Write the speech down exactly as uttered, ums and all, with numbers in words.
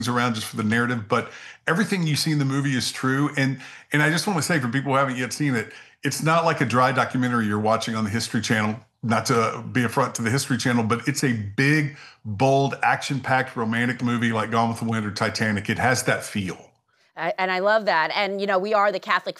around just for the narrative, but everything you see in the movie is true. And and I just want to say for people who haven't yet seen it, it's not like a dry documentary you're watching on the History Channel, not to be a front to the History Channel, but it's a big, bold, action-packed romantic movie like Gone with the Wind or Titanic. It has that feel. I, and I love that. And, you know, we are the Catholic